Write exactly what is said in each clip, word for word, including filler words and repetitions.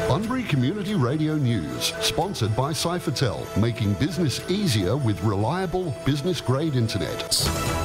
Bunbury Community Radio News, sponsored by Cyphertel, making business easier with reliable business-grade internet.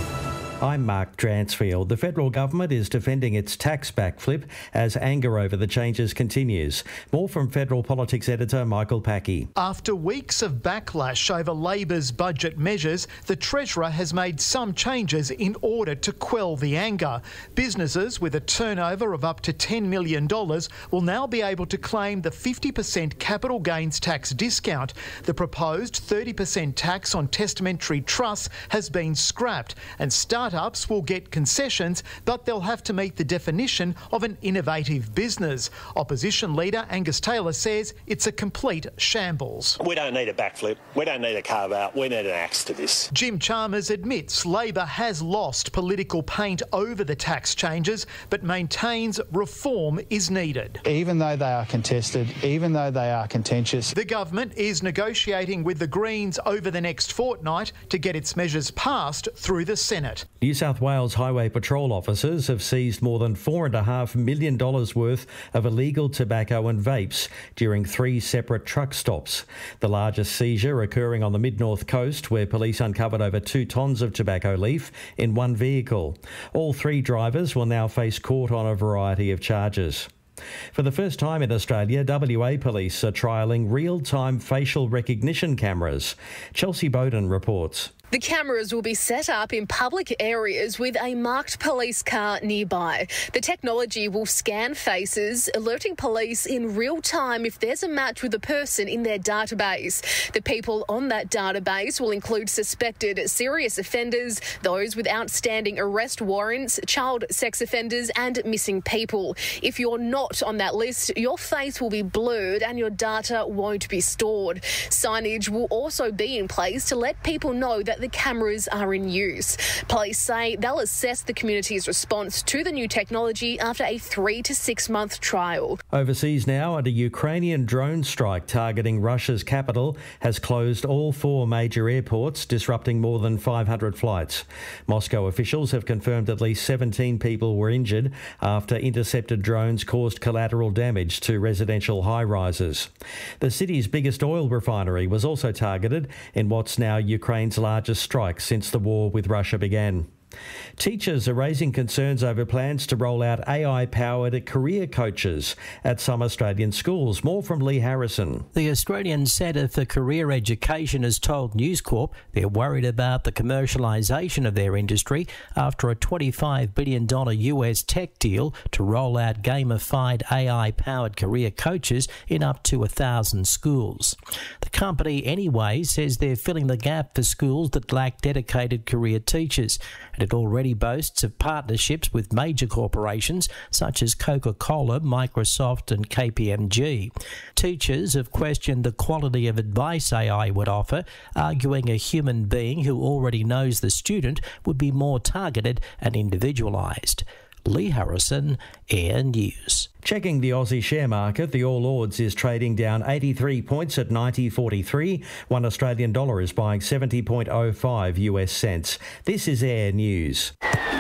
I'm Mark Dransfield. The federal government is defending its tax backflip as anger over the changes continues. More from Federal Politics editor Michael Packey. After weeks of backlash over Labor's budget measures, the Treasurer has made some changes in order to quell the anger. Businesses with a turnover of up to ten million dollars will now be able to claim the fifty percent capital gains tax discount. The proposed thirty percent tax on testamentary trusts has been scrapped, and start Startups will get concessions, but they'll have to meet the definition of an innovative business. Opposition leader Angus Taylor says it's a complete shambles. We don't need a backflip. We don't need a carve-out. We need an axe to this. Jim Chalmers admits Labor has lost political paint over the tax changes, but maintains reform is needed. Even though they are contested, even though they are contentious. The government is negotiating with the Greens over the next fortnight to get its measures passed through the Senate. New South Wales Highway Patrol officers have seized more than four point five million dollars worth of illegal tobacco and vapes during three separate truck stops. The largest seizure occurring on the mid-north coast, where police uncovered over two tonnes of tobacco leaf in one vehicle. All three drivers will now face court on a variety of charges. For the first time in Australia, W A police are trialling real-time facial recognition cameras. Chelsea Bowden reports. The cameras will be set up in public areas with a marked police car nearby. The technology will scan faces, alerting police in real time if there's a match with a person in their database. The people on that database will include suspected serious offenders, those with outstanding arrest warrants, child sex offenders and missing people. If you're not on that list, your face will be blurred and your data won't be stored. Signage will also be in place to let people know that the cameras are in use. Police say they'll assess the community's response to the new technology after a three to six month trial. Overseas now, and a Ukrainian drone strike targeting Russia's capital has closed all four major airports, disrupting more than five hundred flights. Moscow officials have confirmed at least seventeen people were injured after intercepted drones caused collateral damage to residential high-rises. The city's biggest oil refinery was also targeted in what's now Ukraine's largest strike since the war with Russia began. Teachers are raising concerns over plans to roll out A I-powered career coaches at some Australian schools. More from Lee Harrison. The Australian Centre for Career Education has told News Corp they're worried about the commercialisation of their industry after a twenty-five billion dollars U S tech deal to roll out gamified A I-powered career coaches in up to a thousand schools. The company anyway says they're filling the gap for schools that lack dedicated career teachers. It already boasts of partnerships with major corporations such as Coca-Cola, Microsoft and K P M G. Teachers have questioned the quality of advice A I would offer, arguing a human being who already knows the student would be more targeted and individualised. Lee Harrison, Air News. Checking the Aussie share market, the All Ords is trading down eighty-three points at ninety forty-three. One Australian dollar is buying seventy point oh five U S cents. This is Air News.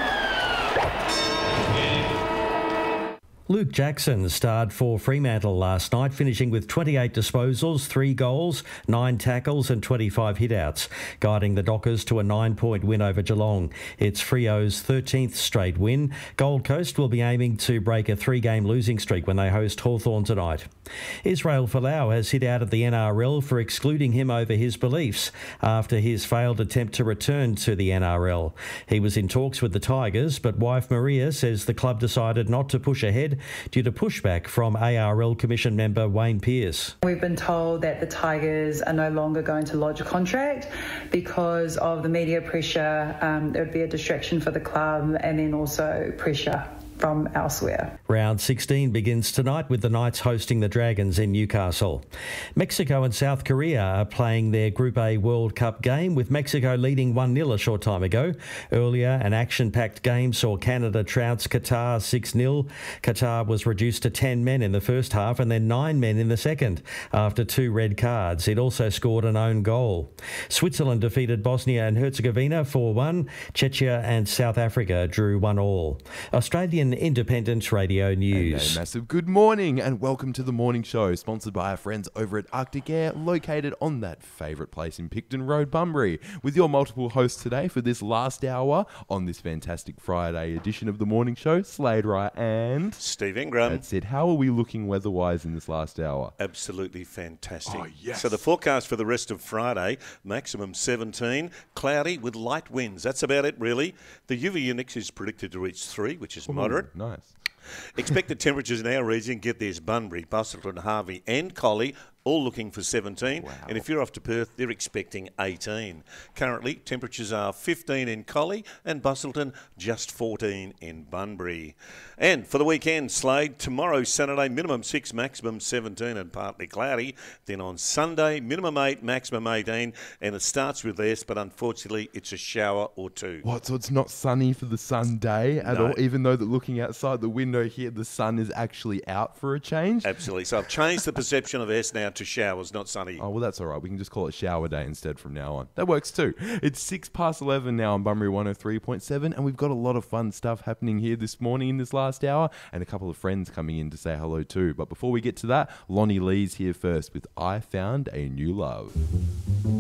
Luke Jackson starred for Fremantle last night, finishing with twenty-eight disposals, three goals, nine tackles and twenty-five hitouts, guiding the Dockers to a nine-point win over Geelong. It's Freo's thirteenth straight win. Gold Coast will be aiming to break a three-game losing streak when they host Hawthorn tonight. Israel Folau has hit out at the N R L for excluding him over his beliefs after his failed attempt to return to the N R L. He was in talks with the Tigers, but wife Maria says the club decided not to push ahead due to pushback from A R L Commission member Wayne Pearce. We've been told that the Tigers are no longer going to lodge a contract because of the media pressure. Um, there would be a distraction for the club and then also pressure from elsewhere. Round sixteen begins tonight with the Knights hosting the Dragons in Newcastle. Mexico and South Korea are playing their Group A World Cup game, with Mexico leading one nil a short time ago. Earlier, an action-packed game saw Canada trounce Qatar six nil. Qatar was reduced to ten men in the first half and then nine men in the second after two red cards. It also scored an own goal. Switzerland defeated Bosnia and Herzegovina four one. Czechia and South Africa drew one all. Australian seven Independence Radio News. And a massive good morning and welcome to the morning show, sponsored by our friends over at Arctic Air, located on that favourite place in Picton Road, Bunbury, with your multiple hosts today for this last hour on this fantastic Friday edition of the morning show, Slade Rye and Steve Ingram. That's it. How are we looking weather-wise in this last hour? Absolutely fantastic. Oh, yes. So the forecast for the rest of Friday, maximum seventeen, cloudy with light winds. That's about it, really. The U V index is predicted to reach three, which is Ooh, moderate. Nice. Expected temperatures in our region, get this, Bunbury, Busselton, Harvey and Collie, all looking for seventeen. Wow. And if you're off to Perth, they're expecting eighteen. Currently, temperatures are fifteen in Collie and Busselton, just fourteen in Bunbury. And for the weekend, Slade, tomorrow, Saturday, minimum six, maximum seventeen and partly cloudy. Then on Sunday, minimum eight, maximum eighteen. And it starts with less, but unfortunately, it's a shower or two. What, so it's not sunny for the Sunday at No. all, even though that looking outside the window here, the sun is actually out for a change? Absolutely. So I've changed the perception of S now to showers, not sunny. Oh, well, that's all right. We can just call it shower day instead from now on. That works too. It's six past eleven now on Bunbury one oh three point seven, and we've got a lot of fun stuff happening here this morning in this last hour, and a couple of friends coming in to say hello too. But before we get to that, Lonnie Lee's here first with I Found a New Love.